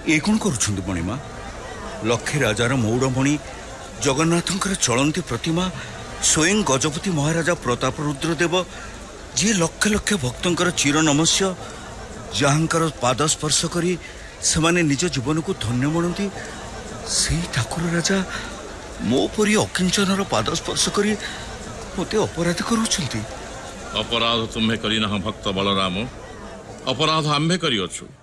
ये कौन करुछंती मणिमा? लक्षे राजार मौड़मणि जगन्नाथंकर चलंती प्रतिमा स्वयं गजपति महाराजा प्रताप रुद्रदेव जी लक्ष लक्ष भक्तंकर चिर नमस्य जहांकर पाद स्पर्श करी सेमाने निज जीवन को धन्य मनती से ठाकुर राजा मो परी अकिंचनर पाद स्पर्श करी मते अपराध करुछंती। अपराध तुम्हें करी ना भक्त बलराम, अपराध आम्भे करियोछु।